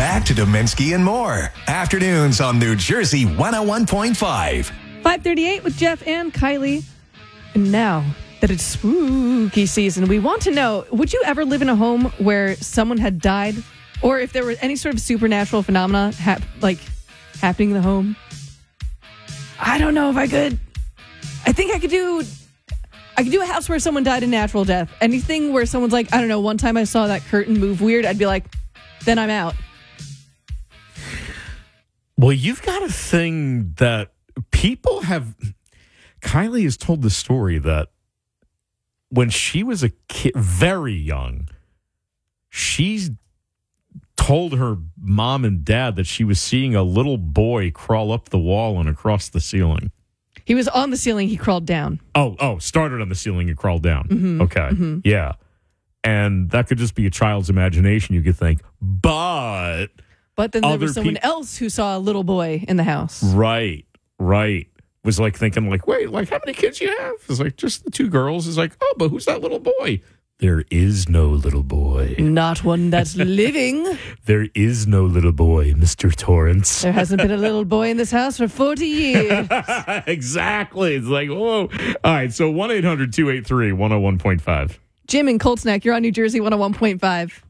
Back to Dominski and more. Afternoons on New Jersey 101.5. 5:38 with Jeff and Kylie. And now that it's spooky season, we want to know, would you ever live in a home where someone had died? Or if there were any sort of supernatural phenomena happening in the home? I don't know if I could. I think I could do a house where someone died a natural death. Anything where someone's like, I don't know, one time I saw that curtain move weird, I'd be like, then I'm out. Well, you've got a thing that people have. Kylie has told the story that when she was a kid, very young, she's told her mom and dad that she was seeing a little boy crawl up the wall and across the ceiling. He was on the ceiling. He crawled down. Oh, started on the ceiling and crawled down. Mm-hmm. Okay. Mm-hmm. Yeah. And that could just be a child's imagination, you could think. But then there was someone else who saw a little boy in the house. Right. Was like thinking like, wait, like how many kids you have? It's like just the two girls. It's like, oh, but who's that little boy? There is no little boy. Not one that's living. There is no little boy, Mr. Torrance. There hasn't been a little boy in this house for 40 years. Exactly. It's like, whoa. All right, so 1-800-283-101.5. Jim in Colts Neck, you're on New Jersey 101.5.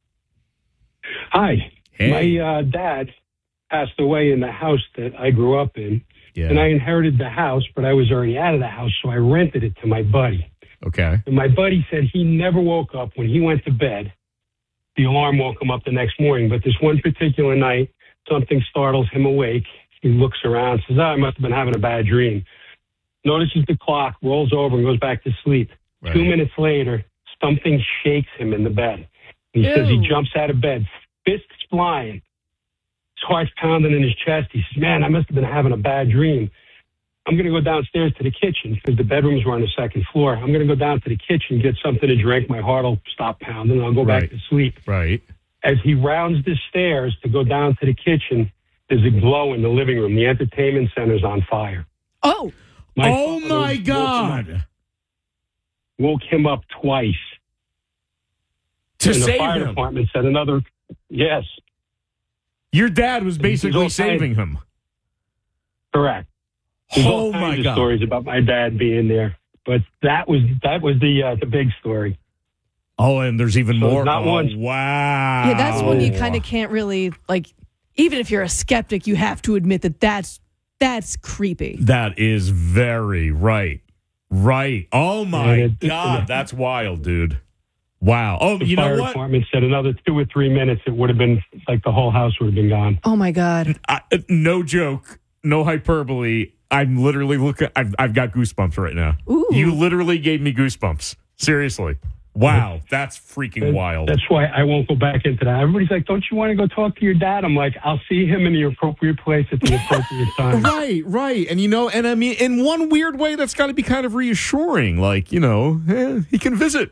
Hi. Hey. My dad passed away in the house that I grew up in, Yeah. and I inherited the house, but I was already out of the house, so I rented it to my buddy. Okay. And my buddy said he never woke up when he went to bed. The alarm woke him up the next morning, but this one particular night, something startles him awake. He looks around, says, I must have been having a bad dream. Notices the clock, rolls over, and goes back to sleep. Right. 2 minutes later, something shakes him in the bed. He says he jumps out of bed, fists flying. His heart's pounding in his chest. He says, man, I must have been having a bad dream. I'm going to go downstairs to the kitchen because the bedrooms were on the second floor. I'm going to go down to the kitchen, get something to drink. My heart will stop pounding, and I'll go back to sleep. Right. As he rounds the stairs to go down to the kitchen, there's a glow in the living room. The entertainment center's on fire. Oh. My God. Woke him up twice. To and the save fire him. department said another, yes, Your dad was basically saving him. correct. There's Oh all my kinds of God. stories about my dad being there, but that was the big story. Oh, and there's even more. not once. Wow. Yeah, that's when you kind of can't really, even if you're a skeptic, you have to admit that that's creepy. That is very right. Right. Oh, my God. That's wild, dude. Wow. Oh, The you know fire what? department said another 2 or 3 minutes, it would have been like the whole house would have been gone. Oh, my God. No joke. No hyperbole. I'm literally looking. I've got goosebumps right now. Ooh. You literally gave me goosebumps. Seriously. Wow. That's freaking wild. That's why I won't go back into that. Everybody's like, don't you want to go talk to your dad? I'm like, I'll see him in the appropriate place at the appropriate time. Right. And, and I mean, in one weird way, that's got to be kind of reassuring. Like, he can visit.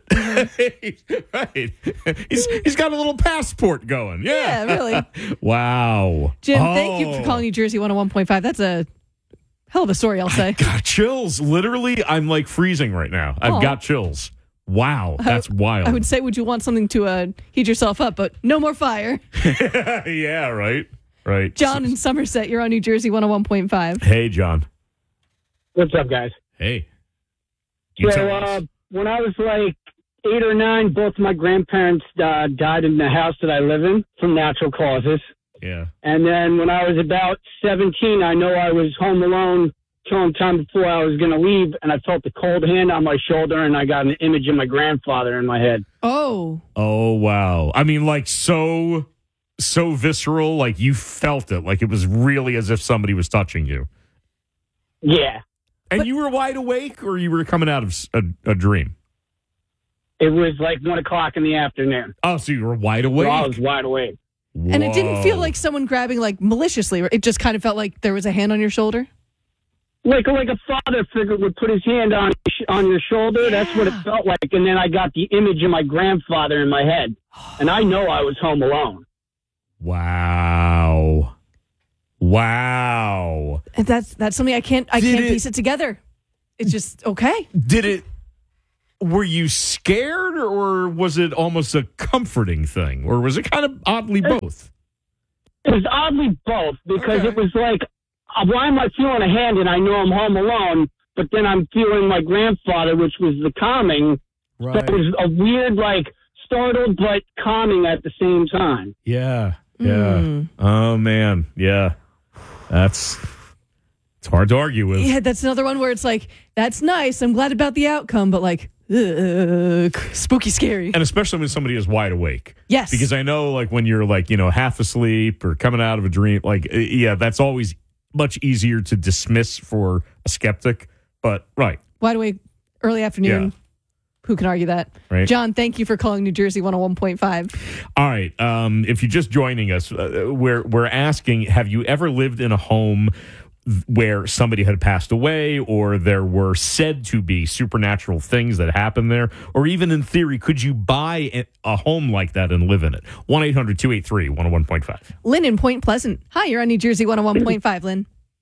Right. He's got a little passport going. Yeah. Yeah, really. Wow. Jim, thank you for calling New Jersey 101.5. That's a hell of a story, I'll say. Got chills. Literally, I'm like freezing right now. I've got chills. Wow, that's wild. I would say, would you want something to heat yourself up, but no more fire. Yeah, right. John in Somerset, you're on New Jersey 101.5. Hey, John. What's up, guys? Hey. You tell us. When I was like 8 or 9, both my grandparents died in the house that I live in from natural causes. Yeah. And then when I was about 17, I know I was home alone killing time before I was going to leave, and I felt the cold hand on my shoulder, and I got an image of my grandfather in my head. Oh. Oh, wow. I mean, like, so visceral, like you felt it, like it was really as if somebody was touching you. Yeah. And you were wide awake, or you were coming out of a dream? It was like 1 o'clock in the afternoon. Oh, so you were wide awake? So I was wide awake. And it didn't feel like someone grabbing maliciously. It just kind of felt like there was a hand on your shoulder. Like a father figure would put his hand on your shoulder. Yeah. That's what it felt like. And then I got the image of my grandfather in my head. And I know I was home alone. Wow. And that's something I can't piece it together. It's just okay. Were you scared, or was it almost a comforting thing? Or was it kind of oddly both? It was oddly both, because Okay. it was like, why am I feeling a hand and I know I'm home alone, but then I'm feeling my grandfather, which was the calming. So Right. it was a weird, like, startled but calming at the same time. Yeah. Yeah. Oh, man. Yeah. It's hard to argue with. Yeah, that's another one where it's like, that's nice. I'm glad about the outcome, but like, ugh, spooky, scary. And especially when somebody is wide awake. Yes. Because I know, like, when you're, like, half asleep or coming out of a dream, like, yeah, that's always much easier to dismiss for a skeptic. But, right. Wide awake, early afternoon. Yeah. Who can argue that? Right. John, thank you for calling New Jersey 101.5. All right. If you're just joining us, we're asking, have you ever lived in a home where somebody had passed away, or there were said to be supernatural things that happened there? Or even in theory, could you buy a home like that and live in it? 1-800-283-101.5. Lynn in Point Pleasant. Hi, you're on New Jersey 101.5, Lynn.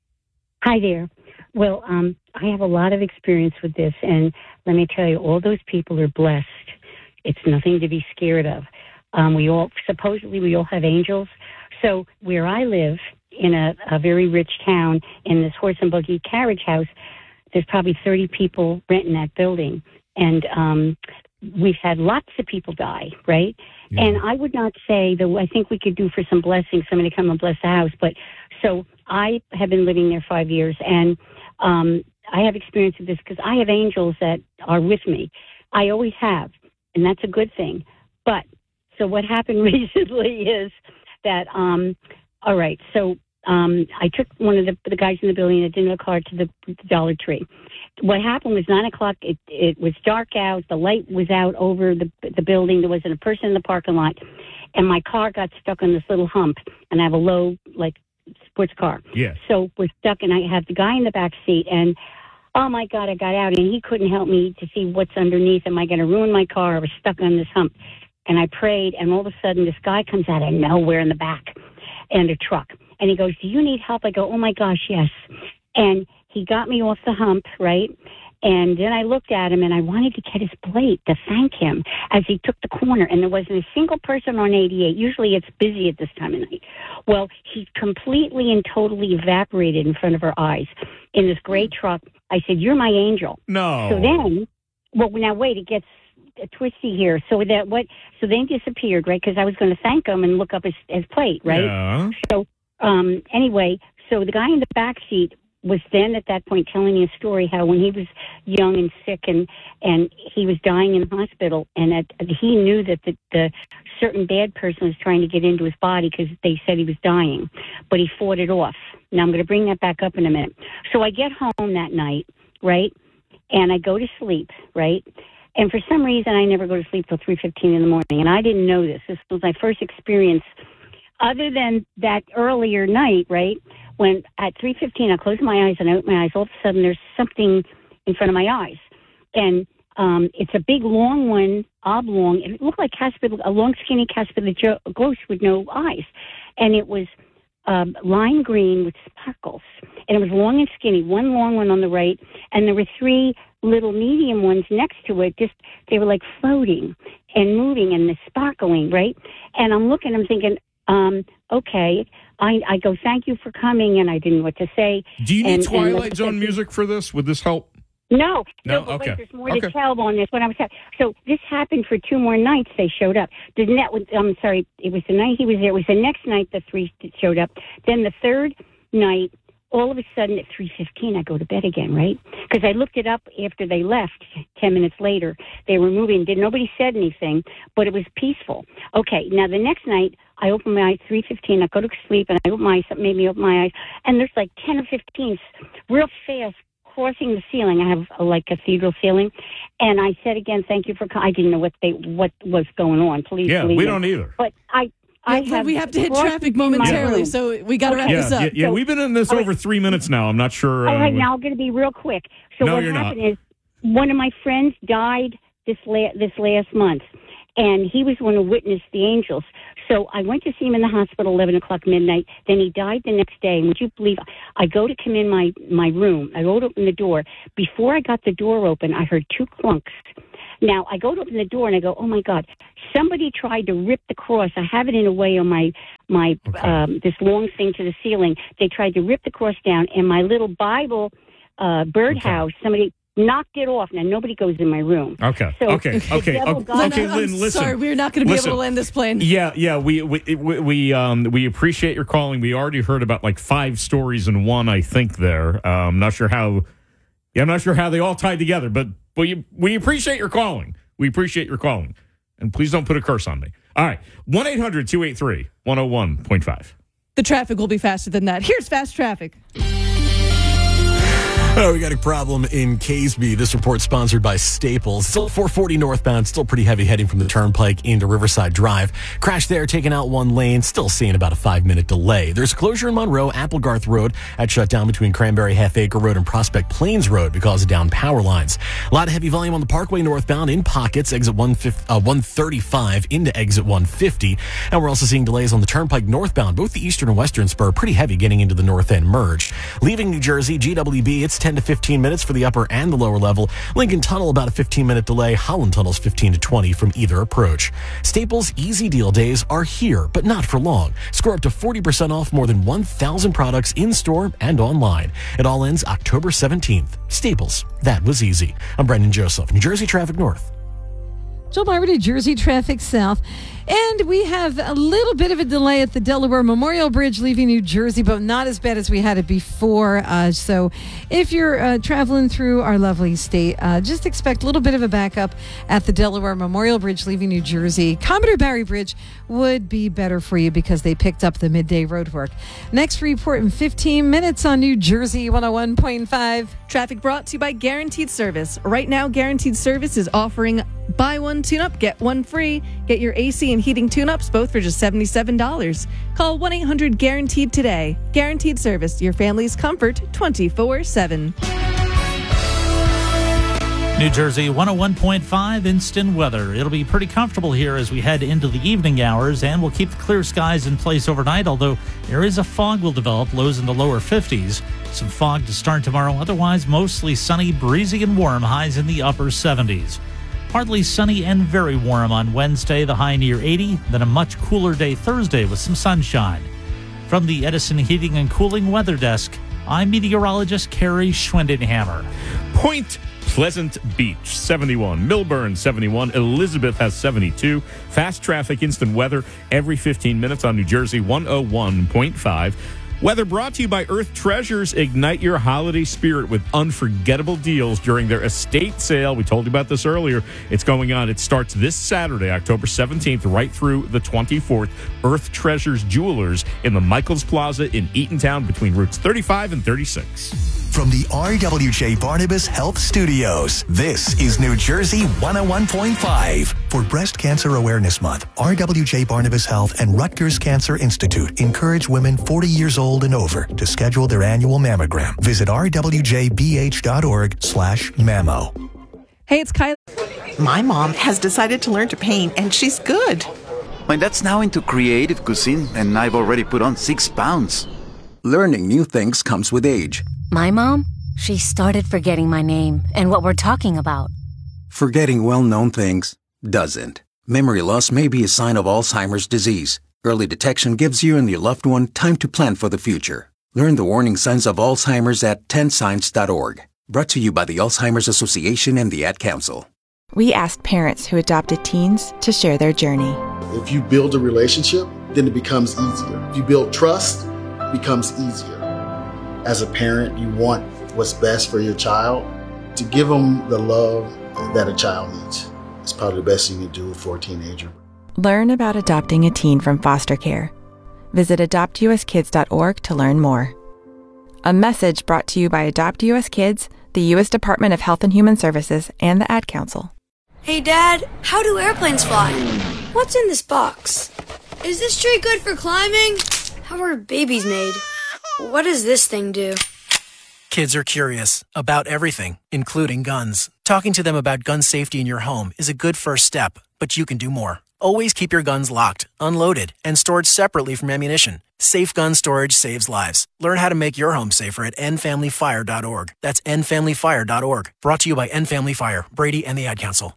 Hi there. Well, I have a lot of experience with this, and let me tell you, all those people are blessed. It's nothing to be scared of. We all have angels. So where I live, in a very rich town, in this horse and buggy carriage house, there's probably 30 people renting that building. And we've had lots of people die, right? Yeah. And I would not say that I think we could do for some blessings, somebody come and bless the house. But so I have been living there 5 years, and I have experience with this because I have angels that are with me. I always have, and that's a good thing. But so what happened recently is that, all right, so I took one of the guys in the building that didn't have a car to the Dollar Tree. What happened was 9 o'clock. It was dark out. The light was out over the building. There wasn't a person in the parking lot, and my car got stuck on this little hump. And I have a low, like, sports car. Yes. So we're stuck, and I have the guy in the back seat, and oh my God, I got out, and he couldn't help me to see what's underneath. Am I going to ruin my car? I was stuck on this hump, and I prayed, and all of a sudden, this guy comes out of nowhere in the back, and a truck. And he goes, do you need help? I go, oh, my gosh, yes. And he got me off the hump, right? And then I looked at him, and I wanted to get his plate to thank him as he took the corner. And there wasn't a single person on 88. Usually it's busy at this time of night. Well, he completely and totally evaporated in front of our eyes in this gray truck. I said, you're my angel. No. So then, well, now wait, it gets twisty here. So so then he disappeared, right? Because I was going to thank him and look up his plate, right? Yeah. So anyway, so the guy in the back seat was then at that point telling me a story how when he was young and sick and he was dying in the hospital, and he knew that the certain bad person was trying to get into his body because they said he was dying, but he fought it off. Now I'm going to bring that back up in a minute. So I get home that night, right, and I go to sleep, right, and for some reason I never go to sleep till 3:15 in the morning, and I didn't know this. This was my first experience other than that earlier night, right, when at 3:15 I close my eyes and I open my eyes, all of a sudden there's something in front of my eyes. And it's a big, long one, oblong. It looked like a long, skinny Casper the Ghost with no eyes. And it was lime green with sparkles. And it was long and skinny, one long one on the right, and there were three little medium ones next to it. They were like floating and moving and sparkling, right? And I'm looking, I'm thinking, okay. I go, thank you for coming, and I didn't know what to say. Do you need And Twilight Zone music for this? Would this help? No, No? but Okay. wait, there's more Okay. to tell on this. What I was saying. So this happened for 2 more nights. They showed up. I'm sorry, it was the night he was there. It was the next night the 3 showed up. Then the third night, all of a sudden at 3:15, I go to bed again, right? Because I looked it up after they left. 10 minutes later, they were moving. Nobody said anything, but it was peaceful. Okay, now the next night, I open my eyes, 3:15. I go to sleep, and I open my eyes. Something made me open my eyes, and there's like 10 or 15 real fast crossing the ceiling. I have a cathedral ceiling, and I said again, "Thank you for." I didn't know what was going on. Please, Yeah, believe we me. don't either. But We have to hit crossed traffic in my momentarily, room. so we got to wrap this up. Yeah, we've been in this over 3 minutes now. I'm not sure. All right, now I'm going to be real quick. So No, what you're happened not. is one of my friends died this last month, and he was one who witnessed the angels. So I went to see him in the hospital 11 o'clock midnight. Then he died the next day. And would you believe, I go to come in my room. I go to open the door. Before I got the door open, I heard 2 clunks. Now, I go to open the door and I go, oh, my God, somebody tried to rip the cross. I have it in a way on my this long thing to the ceiling. They tried to rip the cross down, and my little Bible birdhouse, somebody knocked it off. Now, nobody goes in my room. Okay. So Okay, Lynn, listen. Sorry, we're not going to be able to land this plane. Yeah. We appreciate your calling. We already heard about like 5 stories in one, I think. I'm not sure how they all tied together, but we appreciate your calling. We appreciate your calling, and please don't put a curse on me. All right, 1-800-283-101.5. The traffic will be faster than that. Here's fast traffic. Oh, we got a problem in Caseby. This report sponsored by Staples. Still 440 northbound, still pretty heavy heading from the Turnpike into Riverside Drive. Crash there, taking out one lane, still seeing about a 5-minute delay. There's a closure in Monroe, Applegarth Road. That shut down between Cranberry Half Acre Road and Prospect Plains Road because of down power lines. A lot of heavy volume on the Parkway northbound in pockets, exit 135 into exit 150. And we're also seeing delays on the Turnpike northbound, both the eastern and western spur, pretty heavy getting into the north end merge. Leaving New Jersey, GWB, it's 10 to 15 minutes for the upper and the lower level. Lincoln Tunnel, about a 15-minute delay. Holland Tunnel's 15 to 20 from either approach. Staples Easy Deal days are here, but not for long. Score up to 40% off more than 1,000 products in-store and online. It all ends October 17th. Staples, that was easy. I'm Brendan Joseph, New Jersey Traffic North. Joe Byron, New Jersey Traffic South. And we have a little bit of a delay at the Delaware Memorial Bridge leaving New Jersey, but not as bad as we had it before. So if you're traveling through our lovely state, just expect a little bit of a backup at the Delaware Memorial Bridge leaving New Jersey. Commodore Barry Bridge would be better for you because they picked up the midday road work. Next report in 15 minutes on New Jersey 101.5. Traffic brought to you by Guaranteed Service. Right now, Guaranteed Service is offering buy one tune-up, get one free. Get your AC and heating tune-ups, both for just $77. Call 1-800-GUARANTEED today. Guaranteed Service, your family's comfort 24/7. New Jersey 101.5 instant weather. It'll be pretty comfortable here as we head into the evening hours, and we'll keep the clear skies in place overnight, although areas of fog will develop, lows in the lower 50s. Some fog to start tomorrow, otherwise mostly sunny, breezy, and warm, highs in the upper 70s. Partly sunny and very warm on Wednesday, the high near 80, then a much cooler day Thursday with some sunshine. From the Edison Heating and Cooling Weather Desk, I'm meteorologist Carrie Schwendenhammer. Point Pleasant Beach, 71. Millburn, 71. Elizabeth has 72. Fast traffic, instant weather every 15 minutes on New Jersey 101.5. Weather brought to you by Earth Treasures. Ignite your holiday spirit with unforgettable deals during their estate sale. We told you about this earlier. It's going on. It starts this Saturday, October 17th, right through the 24th. Earth Treasures Jewelers in the Michaels Plaza in Eatontown between routes 35 and 36. From the RWJ Barnabas Health Studios, this is New Jersey 101.5. For Breast Cancer Awareness Month, RWJ Barnabas Health and Rutgers Cancer Institute encourage women 40 years old and over to schedule their annual mammogram. Visit rwjbh.org/mammo. Hey, it's Kylie. My mom has decided to learn to paint, and she's good. My dad's now into creative cuisine, and I've already put on 6 pounds. Learning new things comes with age. My mom, she started forgetting my name and what we're talking about. Forgetting well-known things doesn't. Memory loss may be a sign of Alzheimer's disease. Early detection gives you and your loved one time to plan for the future. Learn the warning signs of Alzheimer's at 10signs.org. Brought to you by the Alzheimer's Association and the Ad Council. We asked parents who adopted teens to share their journey. If you build a relationship, then it becomes easier. If you build trust, it becomes easier. As a parent, you want what's best for your child. To give them the love that a child needs. It's probably the best thing you can do for a teenager. Learn about adopting a teen from foster care. Visit adoptuskids.org to learn more. A message brought to you by Adopt US Kids, the U.S. Department of Health and Human Services, and the Ad Council. Hey, Dad, how do airplanes fly? What's in this box? Is this tree good for climbing? How are babies made? What does this thing do? Kids are curious about everything, including guns. Talking to them about gun safety in your home is a good first step, but you can do more. Always keep your guns locked, unloaded, and stored separately from ammunition. Safe gun storage saves lives. Learn how to make your home safer at endfamilyfire.org. That's endfamilyfire.org. Brought to you by End Family Fire, Brady, and the Ad Council.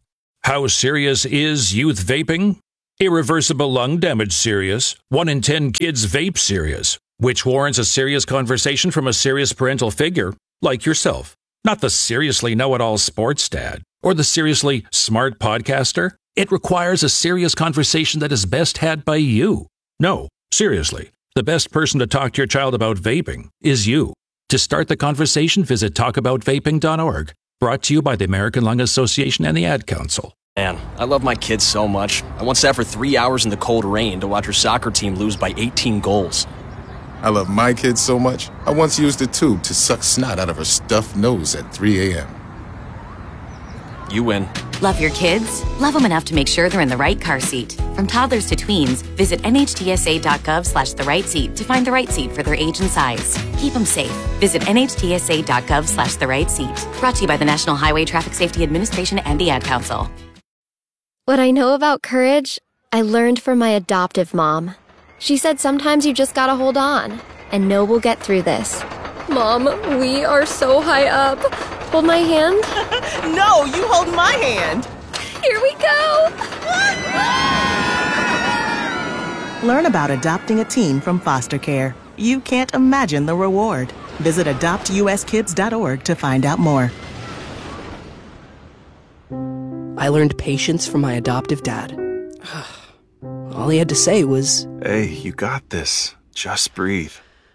How serious is youth vaping? Irreversible lung damage serious. 1 in 10 kids vape serious, which warrants a serious conversation from a serious parental figure like yourself. Not the seriously know-it-all sports dad or the seriously smart podcaster. It requires a serious conversation that is best had by you. No, seriously, the best person to talk to your child about vaping is you. To start the conversation, visit talkaboutvaping.org. Brought to you by the American Lung Association and the Ad Council. Man, I love my kids so much. I once sat for 3 hours in the cold rain to watch her soccer team lose by 18 goals. I love my kids so much, I once used a tube to suck snot out of her stuffed nose at 3 a.m. You win. Love your kids? Love them enough to make sure they're in the right car seat. From toddlers to tweens, visit nhtsa.gov/the right seat to find the right seat for their age and size. Keep them safe. Visit nhtsa.gov/the right seat. Brought to you by the National Highway Traffic Safety Administration and the Ad Council. What I know about courage, I learned from my adoptive mom. She said sometimes you just gotta hold on and know we'll get through this. Mom, we are so high up. Hold my hand. No, you hold my hand. Here we go. Learn about adopting a teen from foster care. You can't imagine the reward. Visit adoptuskids.org to find out more. I learned patience from my adoptive dad. All he had to say was, "Hey, you got this. Just breathe."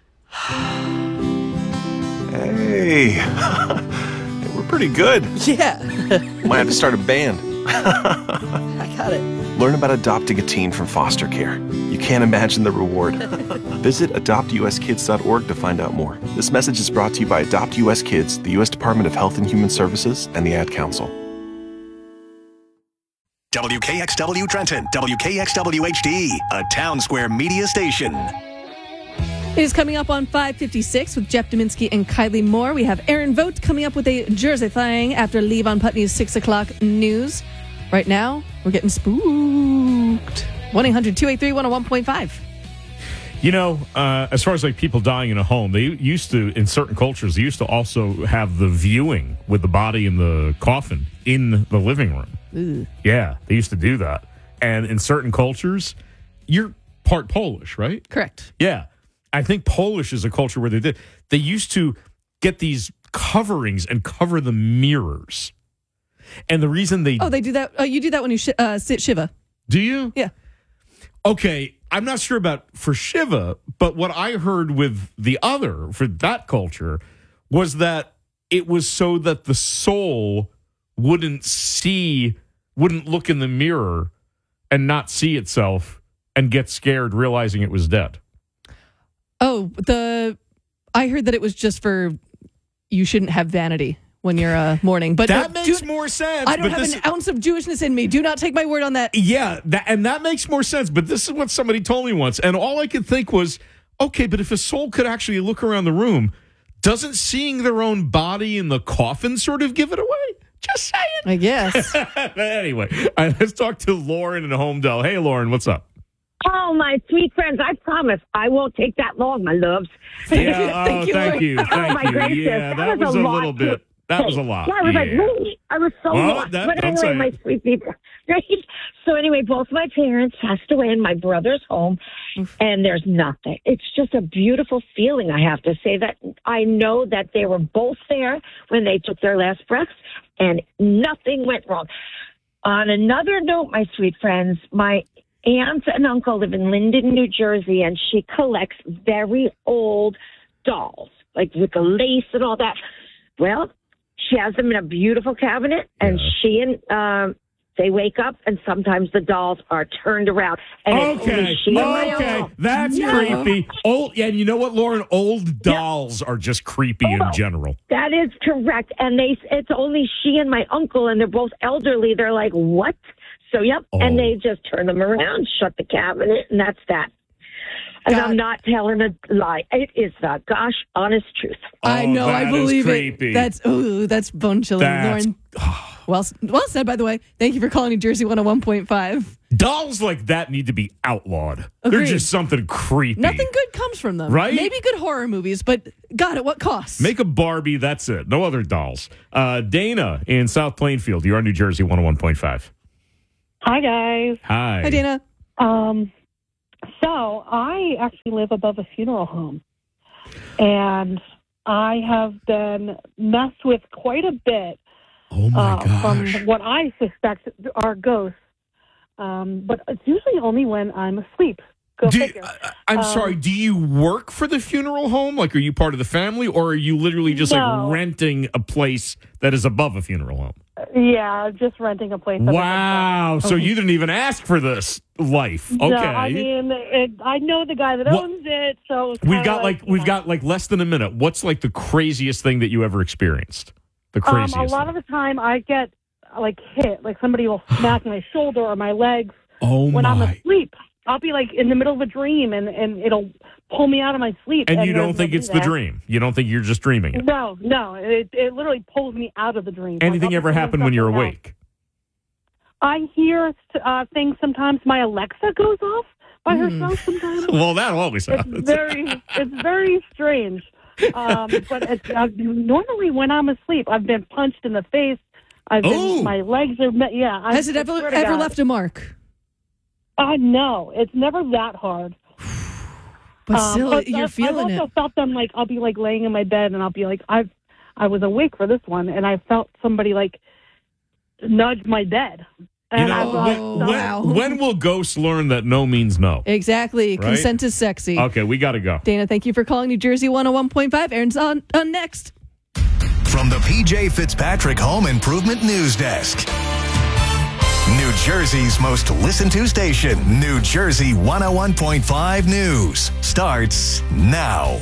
Hey, we're pretty good. Yeah. Might have to start a band. I got it. Learn about adopting a teen from foster care. You can't imagine the reward. Visit adoptuskids.org to find out more. This message is brought to you by Adopt US Kids, the U.S. Department of Health and Human Services, and the Ad Council. WKXW Trenton, WKXW HD, a Town Square media station. It is coming up on 5:56 with Jeff Dominski and Kylie Moore. We have Aaron Vogt coming up with a Jersey thing after Levon Putney's 6 o'clock news. Right now, we're getting spooked. 1-800-283-101.5. You know, as far as like people dying in a home, they used to, in certain cultures, they used to also have the viewing with the body in the coffin in the living room. Ooh. Yeah, they used to do that. And in certain cultures, you're part Polish, right? Correct. Yeah. I think Polish is a culture where they did. They used to get these coverings and cover the mirrors. And the reason they... Oh, they do that? You do that when you sit Shiva. Do you? Yeah. Okay, I'm not sure about for Shiva, but what I heard with the other, for that culture, was that it was so that the soul wouldn't look in the mirror and not see itself and get scared realizing it was dead. Oh, I heard that it was just for you shouldn't have vanity when you're mourning. But that makes more sense. I don't have an ounce of Jewishness in me. Do not take my word on that. Yeah, that makes more sense. But this is what somebody told me once. And all I could think was, okay, but if a soul could actually look around the room, doesn't seeing their own body in the coffin sort of give it away? Just saying. I guess. Anyway, let's talk to Lauren in Homedale. Hey, Lauren, what's up? Oh, my sweet friends, I promise I won't take that long, my loves. Yeah, thank you. Oh, my gracious. Yeah, that was a little bit. That was a lot. Yeah, I was like, really? I was so lost. But anyway, my sweet people. Right? So anyway, both my parents passed away in my brother's home, and there's nothing. It's just a beautiful feeling, I have to say, that I know that they were both there when they took their last breaths, and nothing went wrong. On another note, my sweet friends, my aunt and uncle live in Linden, New Jersey, and she collects very old dolls, like with the lace and all that. Well, she has them in a beautiful cabinet, and she and they wake up, and sometimes the dolls are turned around. And Okay, that's creepy. Old, and you know what, Lauren? Old dolls are just creepy in general. That is correct, and it's only she and my uncle, and they're both elderly. They're like, what? So, and they just turn them around, shut the cabinet, and that's that. And I'm not telling a lie. It is the gosh honest truth. I know, I believe creepy. it. That's bone chilling, Lauren. Well said, by the way. Thank you for calling New Jersey 101.5. Dolls like that need to be outlawed. Agreed. They're just something creepy. Nothing good comes from them. Right? Maybe good horror movies, but God, at what cost? Make a Barbie, that's it. No other dolls. Dana in South Plainfield. You're on New Jersey 101.5. Hi, guys. Hi. Hi, Dana. So I actually live above a funeral home, and I have been messed with quite a bit. Oh my gosh. From what I suspect are ghosts, but it's usually only when I'm asleep. Go figure. I'm sorry, do you work for the funeral home? Like, are you part of the family, or are you literally just like renting a place that is above a funeral home? Yeah, just renting a place. Wow. So you didn't even ask for this life. Okay. No, I mean, I know the guy that owns it, so it's we've got like less than a minute. What's like the craziest thing that you ever experienced? The craziest. A lot of the time, I get like hit, like somebody will smack my shoulder or my legs. When I'm asleep. I'll be like in the middle of a dream, and it'll pull me out of my sleep. And you don't think it's the dream? You don't think you're just dreaming it? No. It literally pulls me out of the dream. Anything ever happen when you're awake? I hear things sometimes. My Alexa goes off by herself sometimes. Well, that always happens. It's very strange. But it's, normally when I'm asleep, I've been punched in the face. My legs are, Has it ever left a mark? No, it's never that hard. But still, you're feeling I've also felt them, like, I'll be, like, laying in my bed, and I'll be like, I was awake for this one, and I felt somebody, like, nudge my bed. And when will ghosts learn that no means no? Exactly. Right? Consent is sexy. Okay, we got to go. Dana, thank you for calling New Jersey 101.5. Aaron's on next. From the PJ Fitzpatrick Home Improvement News Desk. New Jersey's most listened to station, New Jersey 101.5 News, starts now.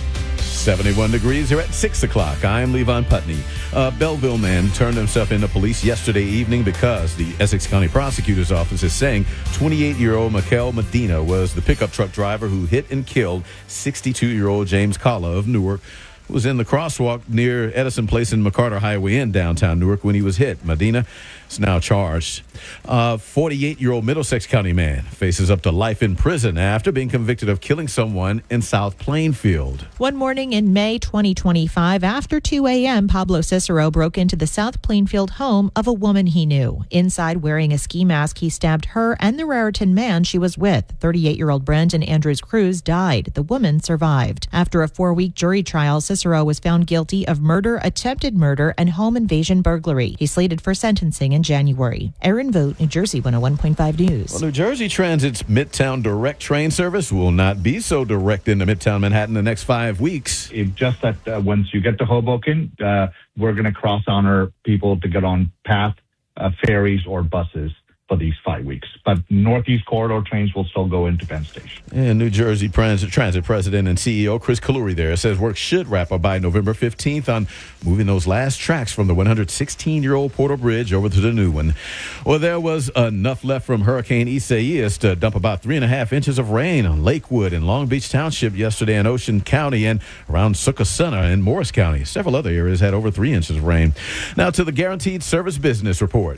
71 degrees here at 6 o'clock. I'm Levon Putney. A Belleville man turned himself into police yesterday evening because the Essex County Prosecutor's Office is saying 28-year-old Mikel Medina was the pickup truck driver who hit and killed 62-year-old James Kalla of Newark, who was in the crosswalk near Edison Place and McCarter Highway in downtown Newark when he was hit. Medina is now charged. 48-year-old Middlesex County man faces up to life in prison after being convicted of killing someone in South Plainfield. One morning in May 2025, after 2 a.m., Pablo Cicero broke into the South Plainfield home of a woman he knew. Inside, wearing a ski mask, he stabbed her and the Raritan man she was with. 38-year-old Brenton Andrews Cruz died. The woman survived. After a 4-week jury trial, Cicero was found guilty of murder, attempted murder, and home invasion burglary. He's slated for sentencing in January. Aaron Vogt, New Jersey 101.5 News. Well, New Jersey Transit's Midtown Direct train service will not be so direct into Midtown Manhattan the next 5 weeks. It's just that once you get to Hoboken, we're going to cross honor people to get on path, ferries, or buses for these 5 weeks. But Northeast Corridor trains will still go into Penn Station. And New Jersey Transit President and CEO Chris Kaluri there says work should wrap up by November 15th on moving those last tracks from the 116-year-old Portal Bridge over to the new one. Well, there was enough left from Hurricane Isaias to dump about 3.5 inches of rain on Lakewood and Long Beach Township yesterday in Ocean County and around Succothana in Morris County. Several other areas had over 3 inches of rain. Now to the Guaranteed Service Business Report.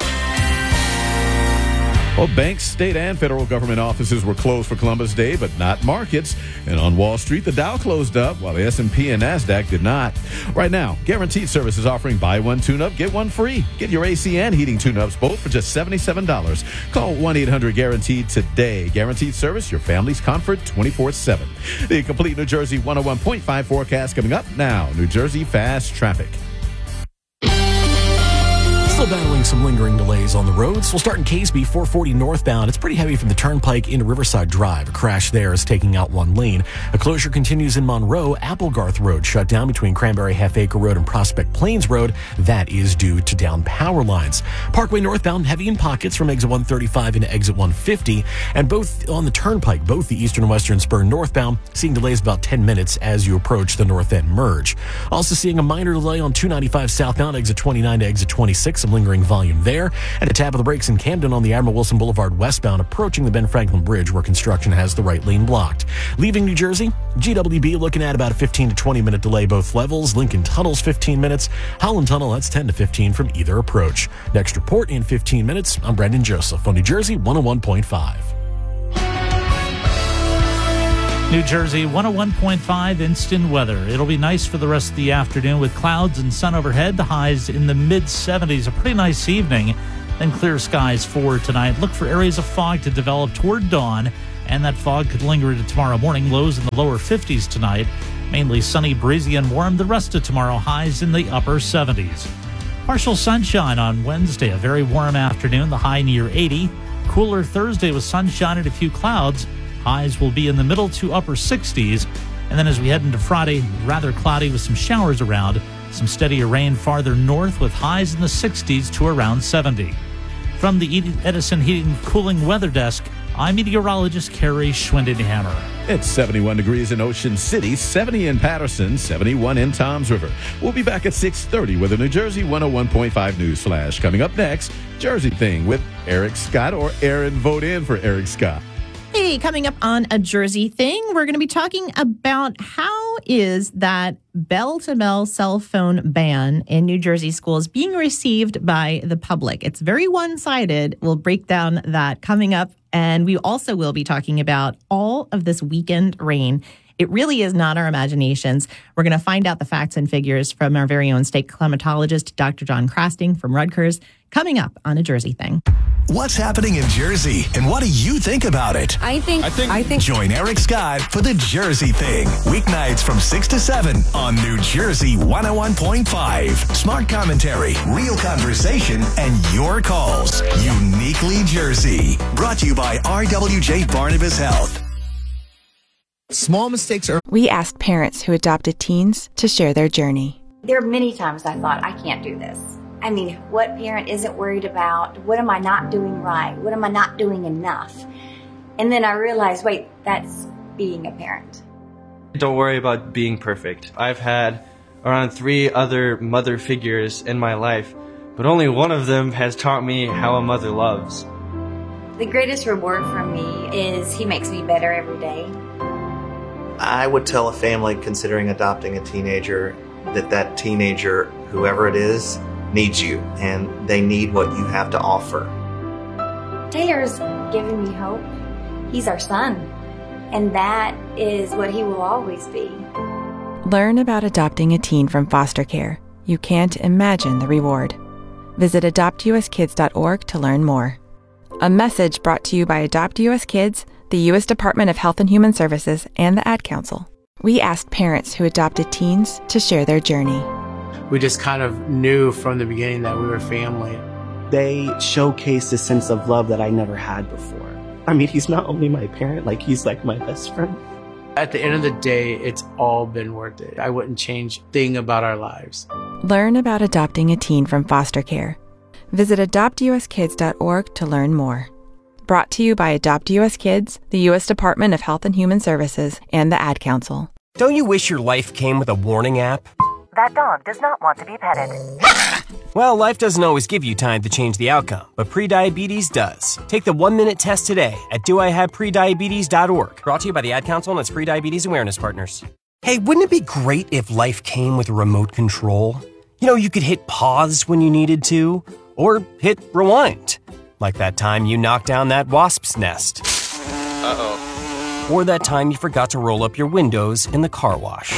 Well, banks, state, and federal government offices were closed for Columbus Day, but not markets. And on Wall Street, the Dow closed up, while the S&P and NASDAQ did not. Right now, Guaranteed Service is offering buy one tune-up, get one free. Get your AC and heating tune-ups both for just $77. Call 1-800-GUARANTEED today. Guaranteed Service, your family's comfort 24/7. The complete New Jersey 101.5 forecast coming up now. New Jersey Fast Traffic. Still battling some lingering delays on the roads. We'll start in Caseby, 440 northbound. It's pretty heavy from the Turnpike into Riverside Drive. A crash there is taking out one lane. A closure continues in Monroe. Applegarth Road shut down between Cranberry Half Acre Road and Prospect Plains Road. That is due to down power lines. Parkway northbound, heavy in pockets from exit 135 into exit 150. And both on the Turnpike, both the eastern and western spur northbound, seeing delays about 10 minutes as you approach the north end merge. Also seeing a minor delay on 295 southbound, exit 29 to exit 26. Lingering volume there, and a tap of the brakes in Camden on the Admiral Wilson Boulevard westbound approaching the Ben Franklin Bridge where construction has the right lane blocked. Leaving New Jersey, GWB looking at about a 15 to 20 minute delay both levels. Lincoln Tunnel's 15 minutes. Howland Tunnel, that's 10 to 15 from either approach. Next report in 15 minutes. I'm Brandon Joseph on New Jersey 101.5. New Jersey 101.5 instant weather. It'll be nice for the rest of the afternoon with clouds and sun overhead. The highs in the mid-70s. A pretty nice evening. Then clear skies for tonight. Look for areas of fog to develop toward dawn, and that fog could linger into tomorrow morning. Lows in the lower 50s tonight. Mainly sunny, breezy, and warm the rest of tomorrow. Highs in the upper 70s. Partial sunshine on Wednesday. A very warm afternoon. The high near 80. Cooler Thursday with sunshine and a few clouds. Highs will be in the middle to upper 60s. And then as we head into Friday, rather cloudy with some showers around. Some steadier rain farther north with highs in the 60s to around 70. From the Edison Heating Cooling Weather Desk, I'm meteorologist Carrie Schwindenhammer. It's 71 degrees in Ocean City, 70 in Patterson, 71 in Toms River. We'll be back at 6:30 with a New Jersey 101.5 News Flash. Coming up next, Jersey Thing with Eric Scott, or Aaron, vote in for Eric Scott. Hey, coming up on A Jersey Thing, we're going to be talking about how is that bell-to-bell cell phone ban in New Jersey schools being received by the public. It's very one-sided. We'll break down that coming up, and we also will be talking about all of this weekend rain. It really is not our imaginations. We're going to find out the facts and figures from our very own state climatologist, Dr. John Crasting from Rutgers, coming up on A Jersey Thing. What's happening in Jersey, and what do you think about it? I think. Join Eric Scott for The Jersey Thing. Weeknights from 6 to 7 on New Jersey 101.5. Smart commentary, real conversation, and your calls. Uniquely Jersey. Brought to you by RWJ Barnabas Health. Small mistakes are... We asked parents who adopted teens to share their journey. There are many times I thought, I can't do this. I mean, what parent isn't worried about? What am I not doing right? What am I not doing enough? And then I realized, wait, that's being a parent. Don't worry about being perfect. I've had around 3 other mother figures in my life, but only one of them has taught me how a mother loves. The greatest reward for me is he makes me better every day. I would tell a family considering adopting a teenager that teenager, whoever it is, needs you, and they need what you have to offer. Taylor's given me hope. He's our son, and that is what he will always be. Learn about adopting a teen from foster care. You can't imagine the reward. Visit adoptuskids.org to learn more. A message brought to you by Adopt US Kids, the U.S. Department of Health and Human Services, and the Ad Council. We asked parents who adopted teens to share their journey. We just kind of knew from the beginning that we were family. They showcased a sense of love that I never had before. I mean, he's not only my parent, like he's like my best friend. At the end of the day, it's all been worth it. I wouldn't change a thing about our lives. Learn about adopting a teen from foster care. Visit adoptuskids.org to learn more. Brought to you by Adopt US Kids, the U.S. Department of Health and Human Services, and the Ad Council. Don't you wish your life came with a warning app? That dog does not want to be petted. Well, life doesn't always give you time to change the outcome, but prediabetes does. Take the 1-minute test today at doihaveprediabetes.org. Brought to you by the Ad Council and its Prediabetes Awareness Partners. Hey, wouldn't it be great if life came with a remote control? You know, you could hit pause when you needed to, or hit rewind. Like that time you knocked down that wasp's nest. Uh-oh. Or that time you forgot to roll up your windows in the car wash.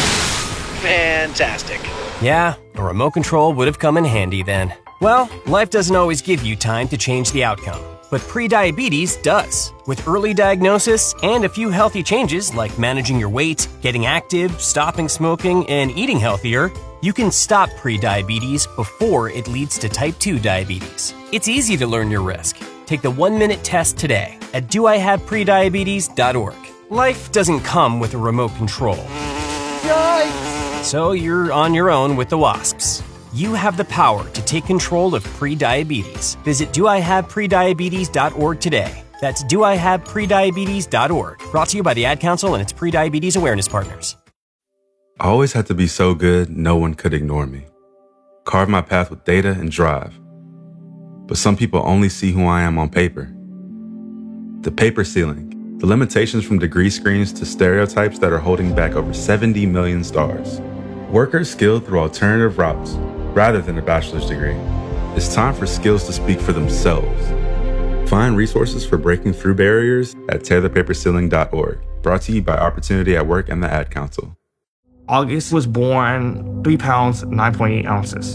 Fantastic. Yeah, a remote control would have come in handy then. Well, life doesn't always give you time to change the outcome, but prediabetes does. With early diagnosis and a few healthy changes like managing your weight, getting active, stopping smoking, and eating healthier, you can stop prediabetes before it leads to type 2 diabetes. It's easy to learn your risk. Take the 1-minute test today at doihaveprediabetes.org. Life doesn't come with a remote control. Yikes! So you're on your own with the wasps. You have the power to take control of prediabetes. Visit doihaveprediabetes.org today. That's doihaveprediabetes.org. Brought to you by the Ad Council and its Prediabetes Awareness Partners. I always had to be so good, no one could ignore me. Carve my path with data and drive. But some people only see who I am on paper. The paper ceiling, the limitations from degree screens to stereotypes that are holding back over 70 million stars. Workers skilled through alternative routes, rather than a bachelor's degree. It's time for skills to speak for themselves. Find resources for breaking through barriers at tearthepaperceiling.org. Brought to you by Opportunity at Work and the Ad Council. August was born 3 pounds, 9.8 ounces.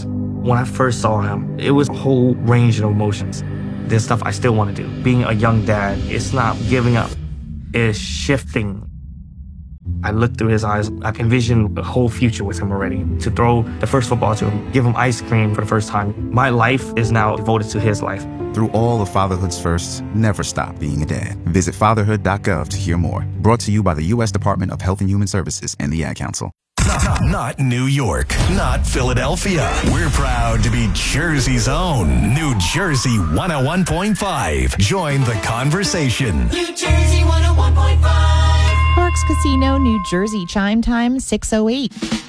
When I first saw him, it was a whole range of emotions. There's stuff I still want to do. Being a young dad, it's not giving up. It's shifting. I looked through his eyes. I envisioned a whole future with him already. To throw the first football to him, give him ice cream for the first time. My life is now devoted to his life. Through all of fatherhood's firsts, never stop being a dad. Visit fatherhood.gov to hear more. Brought to you by the U.S. Department of Health and Human Services and the Ad Council. Not New York, not Philadelphia. We're proud to be Jersey's own New Jersey 101.5. Join the conversation. New Jersey 101.5. Parks Casino, New Jersey. Chime time 6:08.